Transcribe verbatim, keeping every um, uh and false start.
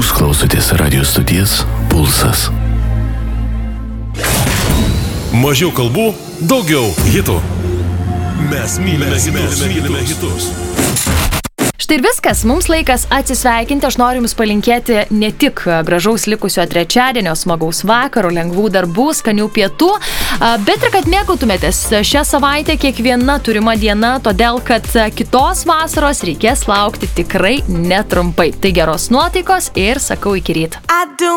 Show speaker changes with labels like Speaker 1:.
Speaker 1: Jūs klausotės radio stoties Pulsas.
Speaker 2: Mažiau kalbų, daugiau hitų. Mes mylime hitus, mylime hitus.
Speaker 3: Štai ir viskas, mums laikas atsisveikinti, aš noriu jums palinkėti ne tik gražaus likusio trečiadienio, smagaus vakaro, lengvų darbų, skanių pietų, bet ir kad mėgautumėtės šią savaitę kiekviena turima diena, todėl kad kitos vasaros reikės laukti tikrai netrumpai. Tai geros nuotaikos ir sakau iki ryto.